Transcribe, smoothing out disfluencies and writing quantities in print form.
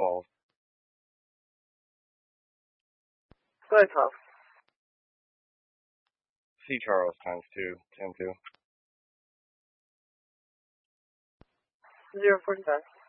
12. Go ahead, 12. C Charles times 2, 10 2. 045.